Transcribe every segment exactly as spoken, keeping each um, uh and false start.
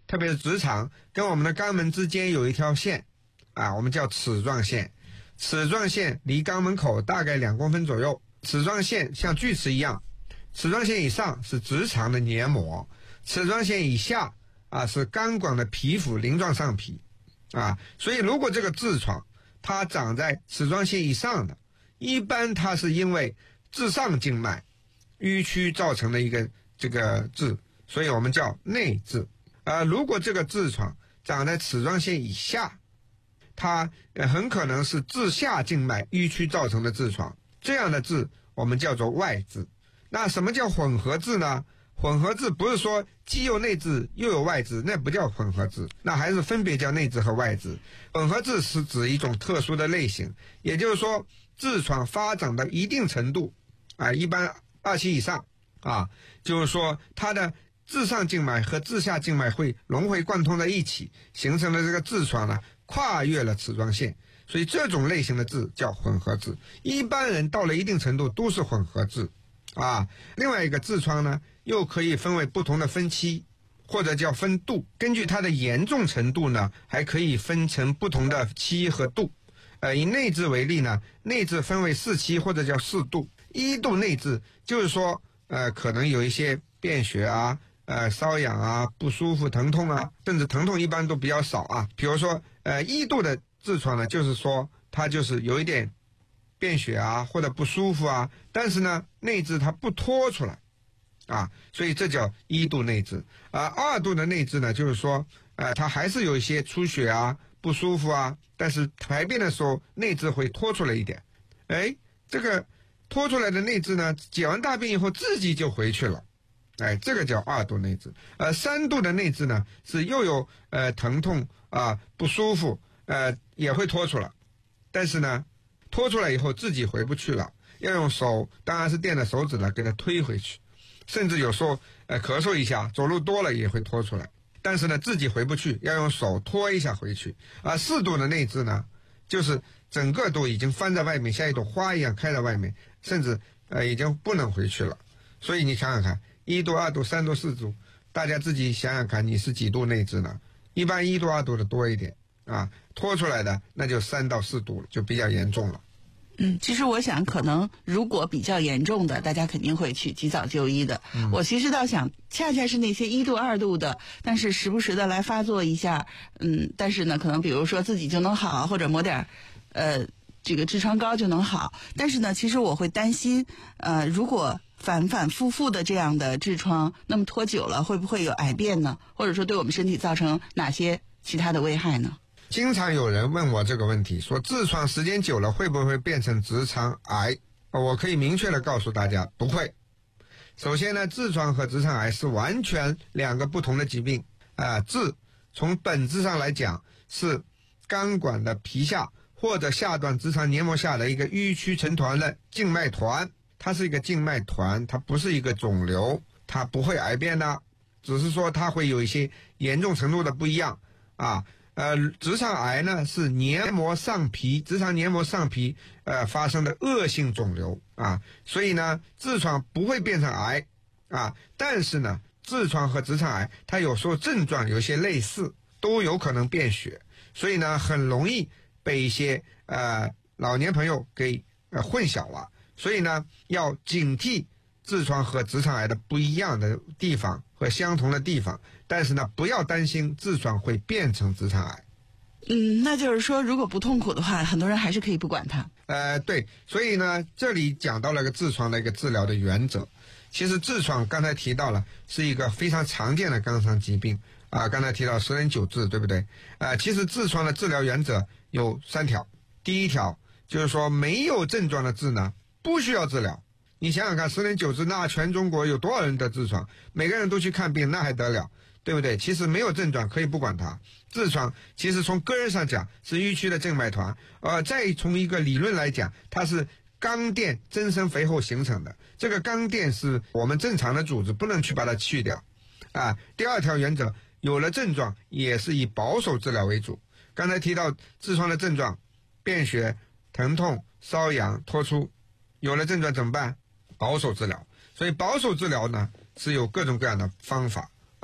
特别是直肠跟我们的肛门之间有一条线啊，我们叫齿状线。齿状线离肛门口大概两公分左右，齿状线像锯齿一样，齿状线以上是直肠的黏膜，齿状线以下啊是肛管的皮肤鳞状上皮啊。所以如果这个痔疮它长在齿状线以上的，一般它是因为痔上静脉淤曲造成的一个这个痔，所以我们叫内痔。呃，如果这个痔疮长在齿状线以下，它很可能是痔下静脉淤曲造成的痔疮，这样的痔我们叫做外痔。那什么叫混合痔呢？混合痔不是说既有内痔又有外痔，那不叫混合痔，那还是分别叫内痔和外痔。混合痔是指一种特殊的类型，也就是说痔疮发展到一定程度啊，一般二期以上啊，就是说它的痔上静脉和痔下静脉会融会贯通在一起，形成的这个痔疮呢跨越了齿状线，所以这种类型的痔叫混合痔。一般人到了一定程度都是混合痔啊。另外一个痔疮呢又可以分为不同的分期，或者叫分度，根据它的严重程度呢还可以分成不同的期和度。呃，以内痔为例呢，内痔分为四期或者叫四度。一度内痔就是说呃可能有一些便血啊，呃，瘙痒啊，不舒服、疼痛啊，甚至疼痛一般都比较少啊。比如说，呃，一度的痔疮呢，就是说它就是有一点便血啊，或者不舒服啊，但是呢，内痔它不脱出来，啊，所以这叫一度内痔。啊，二度的内痔呢，就是说，呃，它还是有一些出血啊、不舒服啊，但是排便的时候内痔会脱出来一点。哎，这个脱出来的内痔呢，解完大便以后自己就回去了。哎，这个叫二度内痔。呃，三度的内痔呢，是又有呃疼痛啊、不舒服，呃也会脱出来，但是呢，脱出来以后自己回不去了，要用手，当然是垫着手指呢给它推回去，甚至有时候呃咳嗽一下，走路多了也会脱出来，但是呢自己回不去，要用手拖一下回去。而四度的内痔呢，就是整个都已经翻在外面，像一朵花一样开在外面，甚至呃已经不能回去了。所以你想想看。一度、二度、三度、四度，大家自己想想看，你是几度内痔呢？一般一度、二度的多一点啊，拖出来的那就三到四度了，就比较严重了。 嗯，其实我想，可能如果比较严重的，大家肯定会去及早就医的。嗯、我其实倒想，恰恰是那些一度、二度的，但是时不时的来发作一下，嗯，但是呢，可能比如说自己就能好，或者抹点，呃，这个痔疮膏就能好。但是呢，其实我会担心，呃，如果反反复复的这样的痔疮，那么拖久了会不会有癌变呢？或者说对我们身体造成哪些其他的危害呢？ 经常有人问我这个问题，说痔疮时间久了会不会变成直肠癌？我可以明确的告诉大家，不会。首先呢，痔疮和直肠癌是完全两个不同的疾病啊。痔从本质上来讲是肛管的皮下或者下段直肠黏膜下的一个淤曲成团的静脉团。它是一个静脉团，它不是一个肿瘤，它不会癌变的，只是说它会有一些严重程度的不一样啊。呃，直肠癌呢是黏膜上皮，直肠黏膜上皮呃发生的恶性肿瘤啊，所以呢，痔疮不会变成癌啊，但是呢，痔疮和直肠癌它有时候症状有些类似，都有可能变血，所以呢，很容易被一些呃老年朋友给呃混淆了。所以呢，要警惕痔疮和直肠癌的不一样的地方和相同的地方，但是呢，不要担心痔疮会变成直肠癌。 嗯，那就是说，如果不痛苦的话，很多人还是可以不管它。 呃，对，所以呢，这里讲到了个痔疮的一个治疗的原则。其实痔疮刚才提到了，是一个非常常见的肛肠疾病啊。刚才提到十人九痔，对不对？啊，其实痔疮的治疗原则有三条。第一条就是说，没有症状的痔呢，不需要治疗。你想想看，十人九痔，那全中国有多少人得痔疮？每个人都去看病，那还得了，对不对？其实没有症状可以不管它。痔疮其实从根儿上讲是淤曲的静脉团，呃，再从一个理论来讲，它是肛垫增生肥厚形成的。这个肛垫是我们正常的组织，不能去把它去掉。啊，第二条原则，有了症状也是以保守治疗为主。刚才提到痔疮的症状，便血、疼痛、瘙痒、脱出。有了症状怎么办？保守治疗。所以保守治疗呢是有各种各样的方法啊。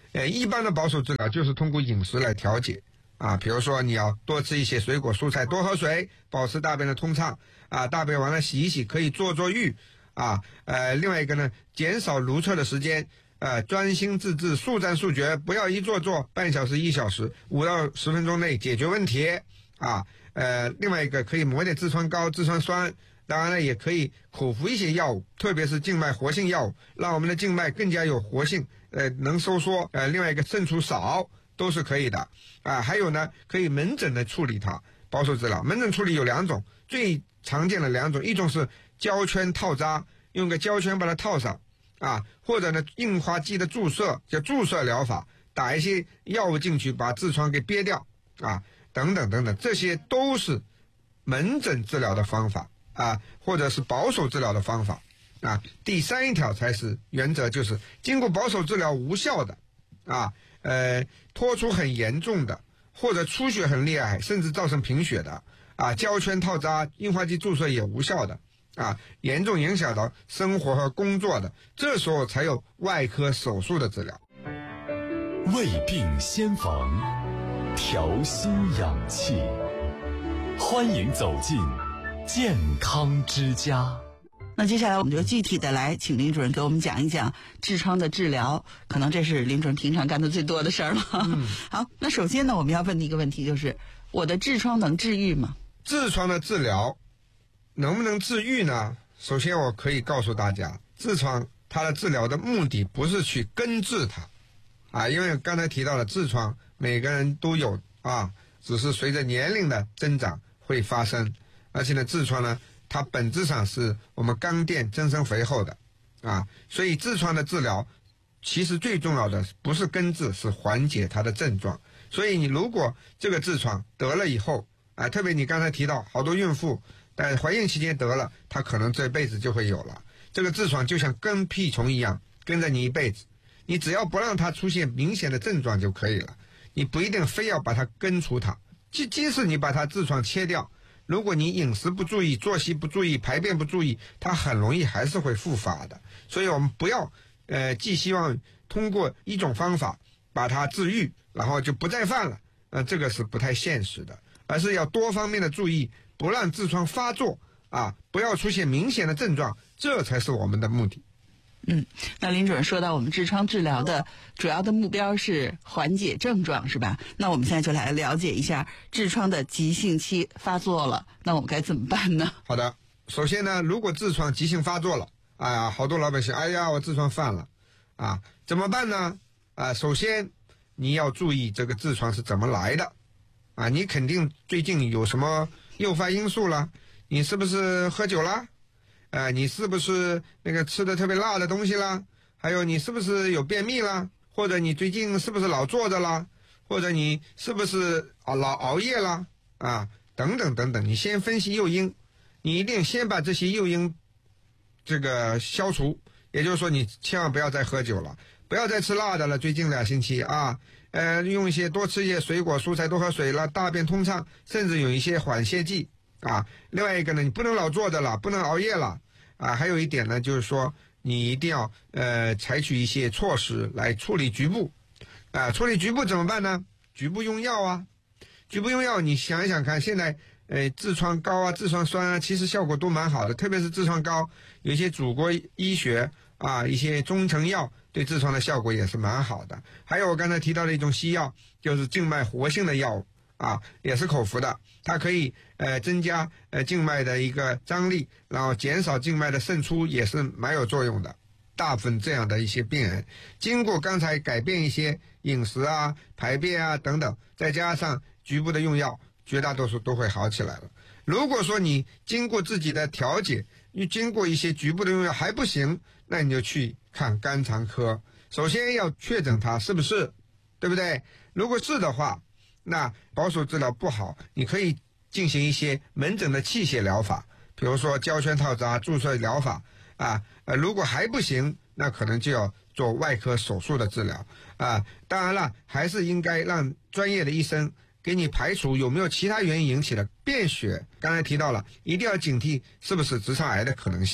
呃，一般的保守治疗就是通过饮食来调节啊，比如说你要多吃一些水果蔬菜，多喝水，保持大便的通畅啊，大便完了洗一洗，可以坐坐浴啊。呃，另外一个呢，减少如厕的时间，呃，专心致志，速战速决，不要一坐坐半小时一小时，五到十分钟内解决问题啊。呃，另外一个可以抹点痔疮膏、痔疮酸。当然了，也可以口服一些药物，特别是静脉活性药物，让我们的静脉更加有活性，呃，能收缩。呃，另外一个渗出少都是可以的啊。还有呢，可以门诊的处理它。保守治疗门诊处理有两种，最常见的两种，一种是胶圈套扎，用个胶圈把它套上啊，或者呢硬化剂的注射，叫注射疗法，打一些药物进去把痔疮给憋掉啊，等等等等，这些都是门诊治疗的方法。啊，或者是保守治疗的方法啊。第三一条才是原则，就是经过保守治疗无效的啊，呃，脱出很严重的，或者出血很厉害，甚至造成贫血的啊，胶圈套扎、硬化剂注射也无效的啊，严重影响到生活和工作的，这时候才有外科手术的治疗。 未病先防，调心养气，欢迎走进健康之家。 那接下来我们就具体的来请林主任给我们讲一讲痔疮的治疗，可能这是林主任平常干的最多的事儿了。嗯、好，那首先呢，我们要问的一个问题就是，我的痔疮能治愈吗？ 痔疮的治疗能不能治愈呢？首先我可以告诉大家，痔疮它的治疗的目的不是去根治它啊，因为刚才提到了痔疮每个人都有啊，只是随着年龄的增长会发生。而且呢，痔疮呢，它本质上是我们肛垫增生肥厚的，啊，所以痔疮的治疗其实最重要的不是根治，是缓解它的症状。所以你如果这个痔疮得了以后，啊，特别你刚才提到好多孕妇在怀孕期间得了，她可能这辈子就会有了。这个痔疮就像跟屁虫一样，跟着你一辈子。你只要不让它出现明显的症状就可以了，你不一定非要把它根除它。即即使你把它痔疮切掉，如果你饮食不注意、作息不注意、排便不注意，它很容易还是会复发的。所以我们不要呃，寄希望通过一种方法把它治愈，然后就不再犯了，呃，这个是不太现实的，而是要多方面的注意，不让痔疮发作啊，不要出现明显的症状，这才是我们的目的。 嗯，那林主任说到我们痔疮治疗的主要的目标是缓解症状，是吧？那我们现在就来了解一下痔疮的急性期发作了，那我们该怎么办呢？ 好的，首先呢，如果痔疮急性发作了，哎呀，好多老百姓，哎呀，我痔疮犯了，啊，怎么办呢？啊，首先你要注意这个痔疮是怎么来的，啊，你肯定最近有什么诱发因素了？你是不是喝酒啦？呃，你是不是那个吃的特别辣的东西啦？还有你是不是有便秘啦？或者你最近是不是老坐着啦？或者你是不是啊老熬夜啦？啊，等等等等，你先分析诱因，你一定先把这些诱因这个消除。也就是说，你千万不要再喝酒了，不要再吃辣的了。最近两星期啊，呃，用一些多吃一些水果蔬菜，多喝水了，大便通畅，甚至有一些缓泻剂。啊，另外一个呢，你不能老坐着了，不能熬夜了，啊，还有一点呢，就是说你一定要呃采取一些措施来处理局部，啊，处理局部怎么办呢？局部用药啊，局部用药，你想一想看，现在呃痔疮膏啊、痔疮酸啊，其实效果都蛮好的，特别是痔疮膏，有一些祖国医学啊，一些中成药对痔疮的效果也是蛮好的。还有我刚才提到的一种西药，就是静脉活性的药物。啊，也是口服的，它可以呃增加呃静脉的一个张力，然后减少静脉的渗出，也是蛮有作用的。大部分这样的一些病人，经过刚才改变一些饮食啊、排便啊等等，再加上局部的用药，绝大多数都会好起来了。如果说你经过自己的调节，你经过一些局部的用药还不行，那你就去看肝肠科。首先要确诊它是不是，对不对？如果是的话，那保守治疗不好，你可以进行一些门诊的器械疗法，比如说胶圈套扎、注射疗法啊。呃，如果还不行，那可能就要做外科手术的治疗啊。当然了，还是应该让专业的医生给你排除有没有其他原因引起的便血。刚才提到了，一定要警惕是不是直肠癌的可能性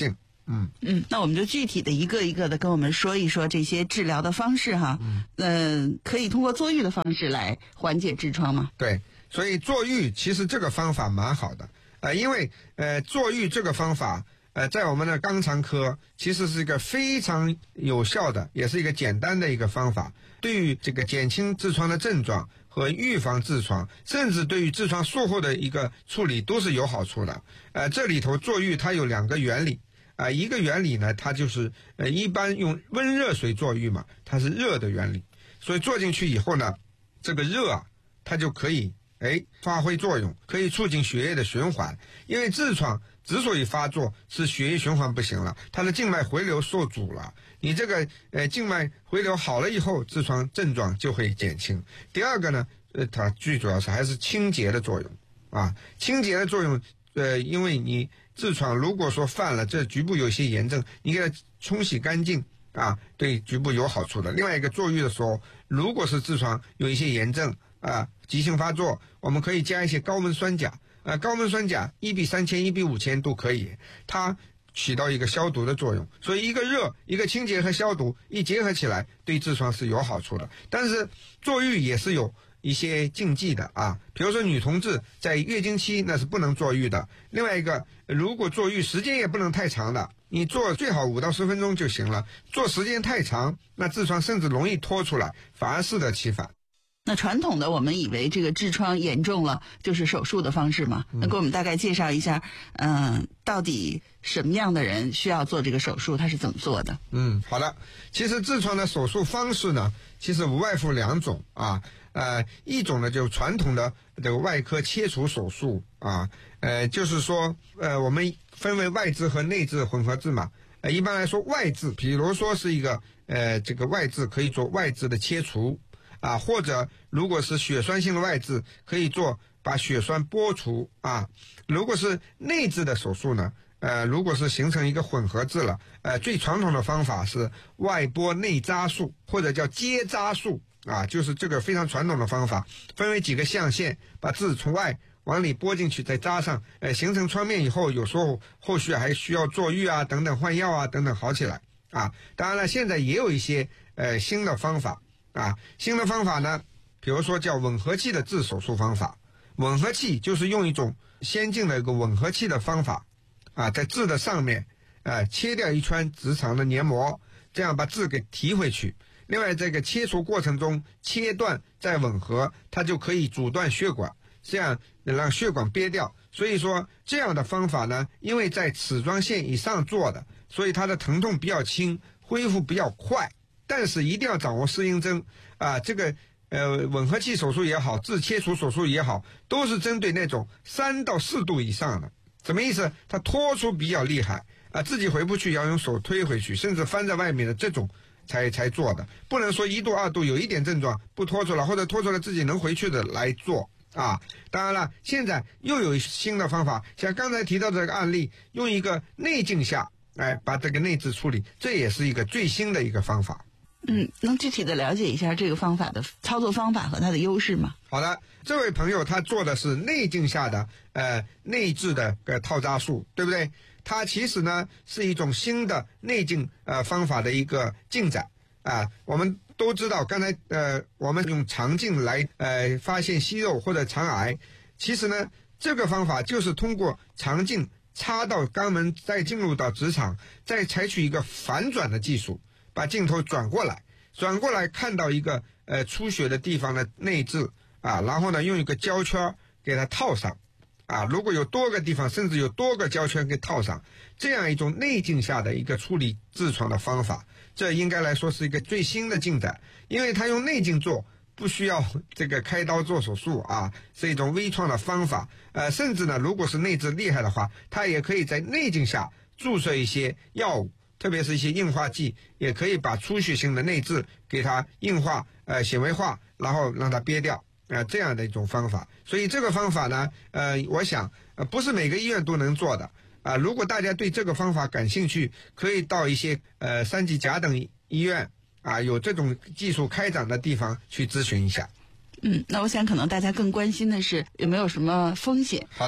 嗯嗯，那我们就具体的一个一个的跟我们说一说这些治疗的方式哈。嗯，呃，可以通过坐浴的方式来缓解痔疮吗？ 对，所以坐浴其实这个方法蛮好的，呃，因为呃坐浴这个方法，呃，在我们的肛肠科其实是一个非常有效的，也是一个简单的一个方法，对于这个减轻痔疮的症状和预防痔疮，甚至对于痔疮术后的一个处理都是有好处的。呃，这里头坐浴它有两个原理。啊、呃，一个原理呢，它就是呃，一般用温热水坐浴嘛，它是热的原理，所以坐进去以后呢，这个热啊，它就可以哎发挥作用，可以促进血液的循环。因为痔疮之所以发作，是血液循环不行了，它的静脉回流受阻了。你这个呃静脉回流好了以后，痔疮症状就会减轻。第二个呢，呃，它最主要是还是清洁的作用啊，清洁的作用，呃，因为你。痔疮如果说犯了，这局部有一些炎症，你给它冲洗干净啊，对局部有好处的。另外一个坐浴的时候，如果是痔疮有一些炎症啊，急性发作，我们可以加一些高锰酸钾啊，高锰酸钾一比三千、一比五千都可以，它起到一个消毒的作用。所以一个热、一个清洁和消毒一结合起来，对痔疮是有好处的。但是坐浴也是有一些禁忌的啊，比如说女同志在月经期那是不能坐浴的。另外一个，如果坐浴时间也不能太长的，你坐最好五到十分钟就行了。坐时间太长，那痔疮甚至容易拖出来，反而适得其反。 那传统的我们以为这个痔疮严重了就是手术的方式嘛？那给我们大概介绍一下，嗯、呃，到底什么样的人需要做这个手术，它是怎么做的？ 嗯，好的。其实痔疮的手术方式呢，其实无外乎两种啊。呃，一种呢就传统的这个外科切除手术啊，呃，就是说，呃，我们分为外痔和内痔混合痔嘛。呃，一般来说，外痔，比如说是一个呃这个外痔可以做外痔的切除啊，或者如果是血栓性的外痔，可以做把血栓剥除啊。如果是内痔的手术呢，呃，如果是形成一个混合痔了，呃，最传统的方法是外拨内扎术，或者叫接扎术。啊，就是这个非常传统的方法，分为几个象限，把痔从外往里拨进去，再扎上，呃，形成创面以后，有时候后续还需要坐浴啊，等等换药啊，等等好起来啊。当然了，现在也有一些呃新的方法啊，新的方法呢，比如说叫吻合器的痔手术方法。吻合器就是用一种先进的一个吻合器的方法啊，在痔的上面，呃，切掉一圈直肠的黏膜，这样把痔给提回去。另外，这个切除过程中切断再吻合，它就可以阻断血管，这样让血管憋掉。所以说这样的方法呢，因为在齿状线以上做的，所以它的疼痛比较轻，恢复比较快。但是一定要掌握适应症啊，这个呃吻合器手术也好，痔切除手术也好，都是针对那种三到四度以上的。什么意思？它脱出比较厉害啊，自己回不去要用手推回去，甚至翻在外面的这种。才才做的，不能说一度二度有一点症状不拖出来，或者拖出来自己能回去的来做啊。当然了，现在又有新的方法，像刚才提到的这个案例，用一个内镜下，哎，把这个内痔处理，这也是一个最新的一个方法。 嗯，能具体的了解一下这个方法的操作方法和它的优势吗？ 好的，这位朋友他做的是内镜下的呃内痔的呃套扎术，对不对？它其实呢是一种新的内镜呃方法的一个进展啊。我们都知道，刚才呃我们用肠镜来呃发现息肉或者肠癌，其实呢这个方法就是通过肠镜插到肛门，再进入到直肠，再采取一个反转的技术，把镜头转过来，转过来看到一个呃出血的地方的内痔啊，然后呢用一个胶圈给它套上。啊，如果有多个地方，甚至有多个胶圈给套上，这样一种内镜下的一个处理痔疮的方法，这应该来说是一个最新的进展，因为它用内镜做，不需要这个开刀做手术啊，是一种微创的方法。呃，甚至呢，如果是内痔厉害的话，它也可以在内镜下注射一些药物，特别是一些硬化剂，也可以把出血性的内痔给它硬化、呃显微化，然后让它憋掉。啊、呃，这样的一种方法，所以这个方法呢，呃，我想，呃，不是每个医院都能做的啊、呃。如果大家对这个方法感兴趣，可以到一些呃三级甲等医院啊、呃，有这种技术开展的地方去咨询一下。 嗯，那我想可能大家更关心的是有没有什么风险。 好的，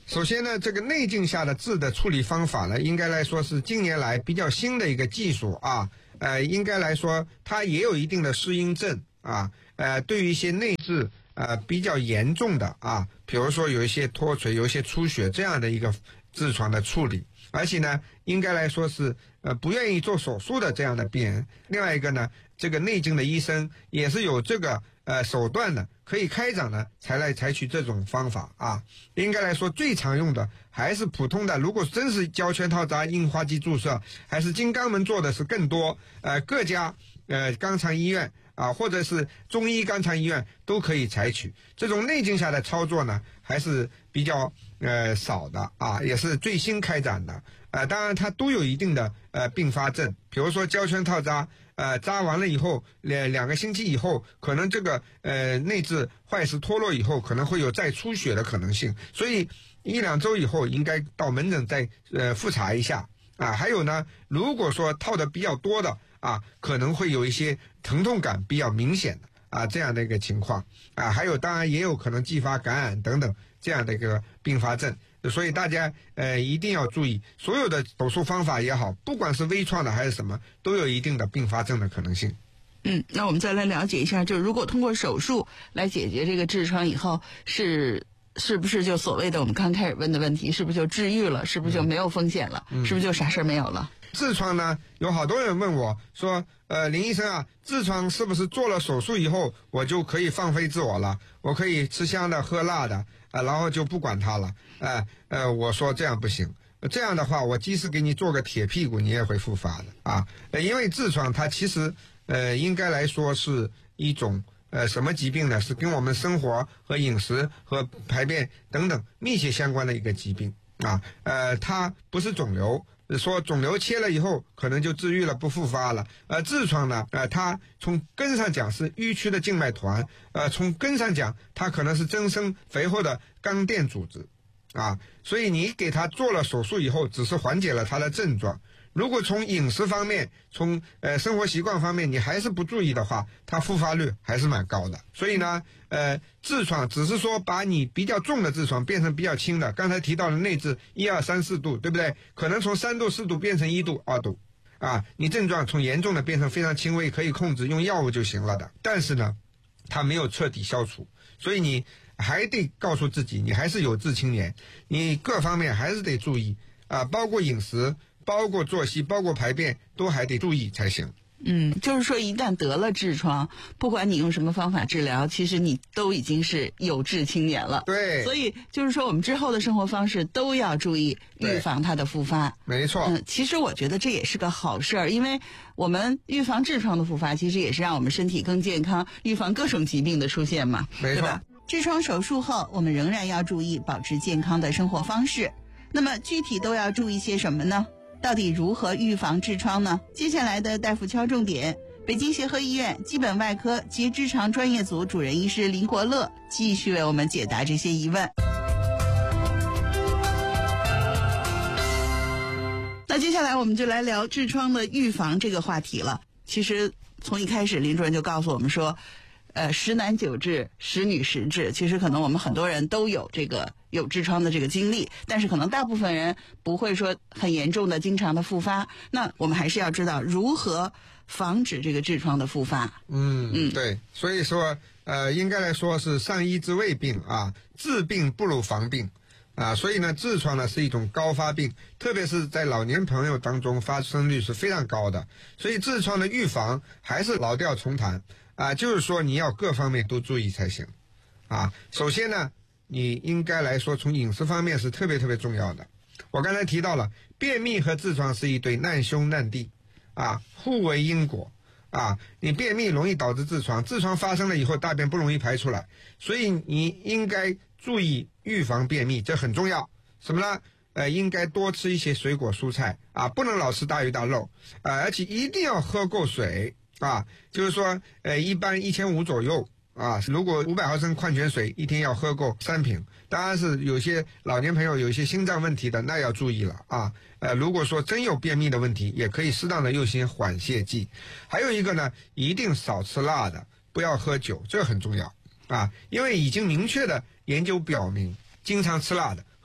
首先呢，这个内镜下的痣的处理方法呢，应该来说是近年来比较新的一个技术啊。呃，应该来说它也有一定的适应症啊。呃，对于一些内痔呃比较严重的啊，比如说有一些脱垂、有一些出血这样的一个痔疮的处理，而且呢，应该来说是呃不愿意做手术的这样的病人。另外一个呢，这个内镜的医生也是有这个呃手段的，可以开展呢才来采取这种方法啊。应该来说最常用的还是普通的，如果真是胶圈套扎、硬化剂注射，还是经肛门做的是更多。呃，各家呃肛肠医院啊，或者是中医肛肠医院都可以采取这种内镜下的操作呢，还是比较呃少的啊，也是最新开展的。呃，当然它都有一定的呃并发症，比如说胶圈套扎，呃扎完了以后两两个星期以后，可能这个呃内痔坏死脱落以后，可能会有再出血的可能性，所以一两周以后应该到门诊再呃复查一下啊。还有呢，如果说套的比较多的啊，可能会有一些疼痛感比较明显的啊这样的一个情况啊。还有当然也有可能继发感染等等这样的一个并发症。所以大家呃一定要注意，所有的手术方法也好，不管是微创的还是什么，都有一定的并发症的可能性。 嗯，那我们再来了解一下，就是如果通过手术来解决这个痔疮以后，是是不是就所谓的我们刚开始问的问题，是不是就治愈了，是不是就没有风险了，嗯、是不是就啥事儿没有了？ 痔疮呢，有好多人问我说，呃，林医生啊，痔疮是不是做了手术以后，我就可以放飞自我了，我可以吃香的喝辣的？啊，然后就不管它了，呃呃，我说这样不行，这样的话，我即使给你做个铁屁股，你也会复发的啊。呃，因为痔疮它其实呃应该来说是一种呃什么疾病呢？是跟我们生活和饮食和排便等等密切相关的一个疾病啊。呃，它不是肿瘤。说肿瘤切了以后可能就治愈了不复发了，呃，痔疮呢，呃，它从根上讲是迂曲的静脉团，呃，从根上讲它可能是增生肥厚的肛垫组织，啊，所以你给它做了手术以后，只是缓解了它的症状。如果从饮食方面，从呃生活习惯方面，你还是不注意的话，它复发率还是蛮高的。所以呢，呃，痔疮只是说把你比较重的痔疮变成比较轻的。刚才提到的内痔一二三四度，对不对？可能从三度四度变成一度二度，啊，你症状从严重的变成非常轻微，可以控制，用药物就行了的。但是呢，它没有彻底消除，所以你还得告诉自己，你还是有志青年，你各方面还是得注意啊，包括饮食。包括作息，包括排便，都还得注意才行。 嗯，就是说一旦得了痔疮，不管你用什么方法治疗，其实你都已经是有志青年了。 对， 所以就是说我们之后的生活方式都要注意预防它的复发。 没错。 嗯，其实我觉得这也是个好事儿，因为我们预防痔疮的复发，其实也是让我们身体更健康，预防各种疾病的出现嘛。 没错。 对吧？痔疮手术后，我们仍然要注意保持健康的生活方式。那么具体都要注意些什么呢？到底如何预防痔疮呢？接下来的大夫敲重点，北京协和医院基本外科结直肠专业组主任医师林国乐继续为我们解答这些疑问。那接下来我们就来聊痔疮的预防这个话题了。其实从一开始林主任就告诉我们说，呃，十男九痔，十女十痔。其实可能我们很多人都有这个有痔疮的这个经历，但是可能大部分人不会说很严重的经常的复发。那我们还是要知道如何防止这个痔疮的复发。 嗯嗯，对，所以说呃，应该来说是上医治未病啊，治病不如防病啊。所以呢，痔疮呢是一种高发病，特别是在老年朋友当中发生率是非常高的。所以痔疮的预防还是老调重弹。啊，就是说你要各方面都注意才行，啊，首先呢，你应该来说从饮食方面是特别特别重要的。我刚才提到了，便秘和痔疮是一对难兄难弟，啊，互为因果，啊，你便秘容易导致痔疮，痔疮发生了以后大便不容易排出来，所以你应该注意预防便秘，这很重要。什么呢？呃，应该多吃一些水果蔬菜，啊，不能老吃大鱼大肉，啊，而且一定要喝够水。啊，就是说，呃，一般一千五左右啊。如果五百毫升矿泉水一天要喝够三瓶，当然是有些老年朋友有一些心脏问题的，那要注意了啊。呃，如果说真有便秘的问题，也可以适当的用些缓泻剂。还有一个呢，一定少吃辣的，不要喝酒，这很重要啊。因为已经明确的研究表明，经常吃辣的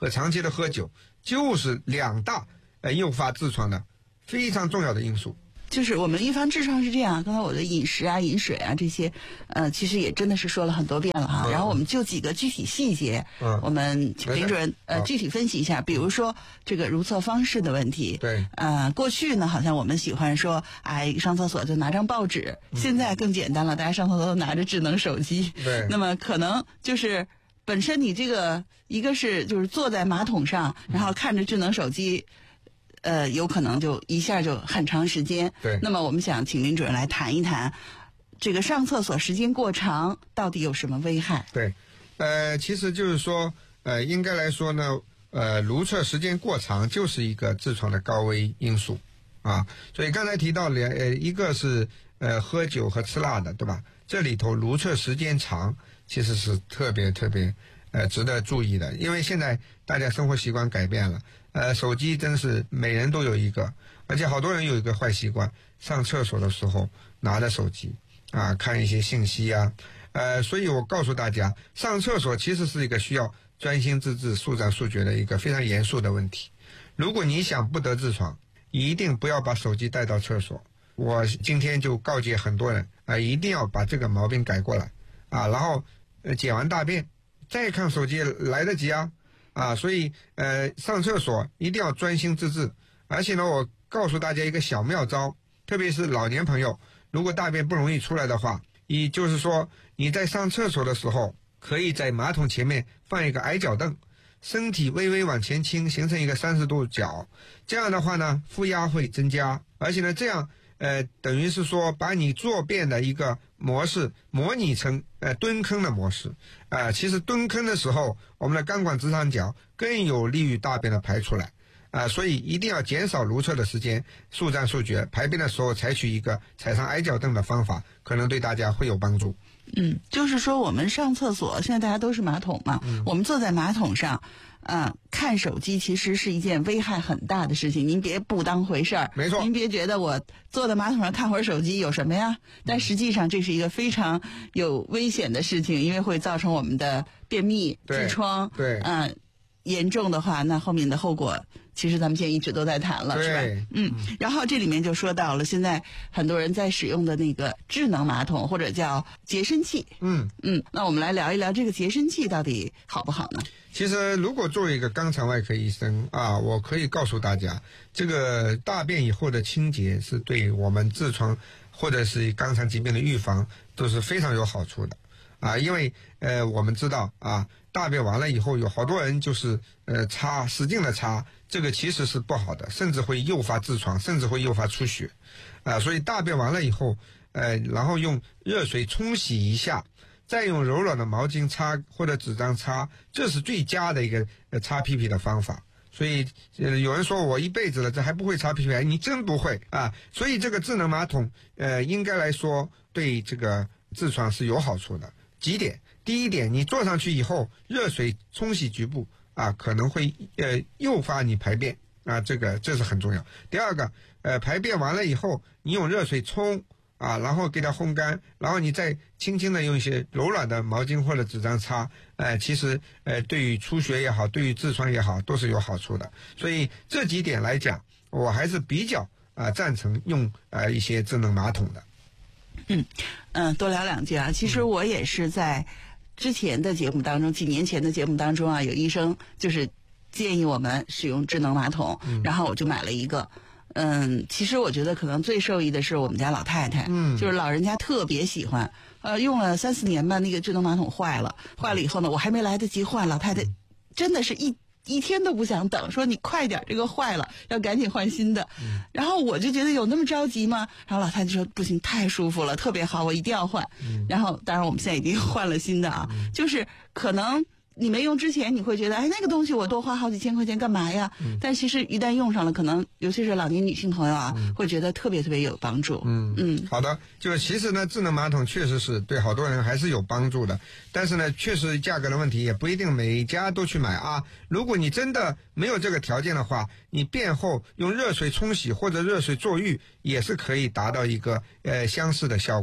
和长期的喝酒，就是两大呃诱发痔疮的非常重要的因素。 就是我们预防痔疮是这样，刚才我的饮食啊、饮水啊这些，呃，其实也真的是说了很多遍了哈。嗯、然后我们就几个具体细节，嗯、我们请林主任呃具体分析一下，比如说这个如厕方式的问题。 对。 呃，过去呢，好像我们喜欢说，哎，上厕所就拿张报纸，嗯、现在更简单了，大家上厕所都拿着智能手机。 对。 那么可能就是本身你这个一个是就是坐在马桶上，然后看着智能手机。呃，有可能就一下就很长时间。 对。 那么我们想请林主任来谈一谈，这个上厕所时间过长到底有什么危害？ 对，呃，其实就是说，呃，应该来说呢，呃，如厕时间过长就是一个痔疮的高危因素啊。所以刚才提到两，呃，一个是呃喝酒和吃辣的，对吧？这里头如厕时间长其实是特别特别呃值得注意的，因为现在大家生活习惯改变了。呃，手机真是每人都有一个，而且好多人有一个坏习惯，上厕所的时候拿着手机啊看一些信息啊，呃，所以我告诉大家，上厕所其实是一个需要专心致志、速战速决的一个非常严肃的问题。如果你想不得痔疮，一定不要把手机带到厕所。我今天就告诫很多人啊、呃，一定要把这个毛病改过来啊，然后呃解完大便再看手机来得及啊。啊，所以呃，上厕所一定要专心致志，而且呢，我告诉大家一个小妙招，特别是老年朋友，如果大便不容易出来的话，也就是说你在上厕所的时候，可以在马桶前面放一个矮脚凳，身体微微往前倾，形成一个三十度角，这样的话呢，负压会增加，而且呢，这样呃，等于是说把你坐便的一个模式模拟成呃蹲坑的模式啊、呃。其实蹲坑的时候，我们的钢管直肠角更有利于大便的排出来啊、呃，所以一定要减少如厕的时间，速战速决。排便的时候采取一个踩上矮脚凳的方法，可能对大家会有帮助。 嗯，就是说我们上厕所，现在大家都是马桶嘛，嗯、我们坐在马桶上。啊，看手机其实是一件危害很大的事情，您别不当回事儿。 没错， 您别觉得我坐在马桶上看会儿手机有什么呀？但实际上这是一个非常有危险的事情，因为会造成我们的便秘、痔疮。 对， 嗯、呃，严重的话，那后面的后果其实咱们现在一直都在谈了，是吧？嗯，然后这里面就说到了，现在很多人在使用的那个智能马桶或者叫洁身器。 嗯嗯，那我们来聊一聊这个洁身器到底好不好呢？ 其实，如果作为一个肛肠外科医生啊，我可以告诉大家，这个大便以后的清洁是对我们痔疮或者是肛肠疾病的预防都是非常有好处的啊。因为呃，我们知道啊，大便完了以后，有好多人就是呃擦，使劲的擦，这个其实是不好的，甚至会诱发痔疮，甚至会诱发出血啊。所以大便完了以后，呃，然后用热水冲洗一下。再用柔软的毛巾擦或者纸张擦，这是最佳的一个呃擦屁屁的方法。所以呃有人说我一辈子了，这还不会擦屁屁，你真不会啊！所以这个智能马桶呃应该来说对这个痔疮是有好处的。几点？第一点，你坐上去以后，热水冲洗局部啊，可能会呃诱发你排便啊，这个这是很重要。第二个，呃排便完了以后，你用热水冲。啊，然后给它烘干，然后你再轻轻的用一些柔软的毛巾或者纸张擦，呃，其实呃对于出血也好，对于痔疮也好，都是有好处的。所以这几点来讲，我还是比较啊、呃、赞成用呃一些智能马桶的。 嗯嗯，多聊两句啊。其实我也是在之前的节目当中，几年前的节目当中啊，有医生就是建议我们使用智能马桶，嗯、然后我就买了一个。嗯，其实我觉得可能最受益的是我们家老太太，嗯，就是老人家特别喜欢，呃，用了三四年吧，那个智能马桶坏了，坏了以后呢，我还没来得及换，老太太真的是一一天都不想等，说你快点，这个坏了，要赶紧换新的。嗯、然后我就觉得有那么着急吗？然后老太太说不行，太舒服了，特别好，我一定要换。嗯、然后当然我们现在已经换了新的啊，嗯、就是可能。你没用之前，你会觉得，哎，那个东西我多花好几千块钱干嘛呀？嗯、但其实一旦用上了，可能尤其是老年女性朋友啊，嗯、会觉得特别特别有帮助。 嗯嗯，好的，就是其实呢，智能马桶确实是对好多人还是有帮助的，但是呢，确实价格的问题也不一定每一家都去买啊。如果你真的没有这个条件的话，你便后用热水冲洗或者热水坐浴也是可以达到一个呃相似的效果的。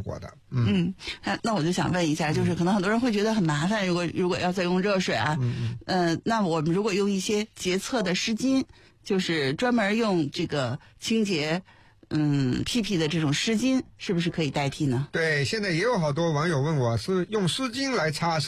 嗯，那那我就想问一下，就是可能很多人会觉得很麻烦，如果如果要再用热水啊，嗯嗯，呃，那我们如果用一些洁厕的湿巾，就是专门用这个清洁嗯屁屁的这种湿巾，是不是可以代替呢？ 对，现在也有好多网友问我是用湿巾来擦